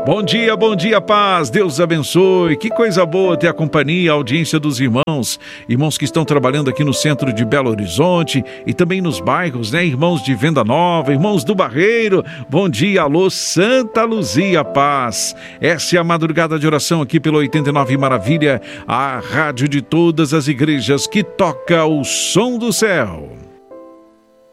Bom dia, paz, Deus abençoe, que coisa boa ter a companhia, a audiência dos irmãos que estão trabalhando aqui no centro de Belo Horizonte e também nos bairros, né, irmãos de Venda Nova, irmãos do Barreiro, bom dia, alô, Santa Luzia, paz, essa é a madrugada de oração aqui pelo 89 Maravilha, a rádio de todas as igrejas que toca o som do céu.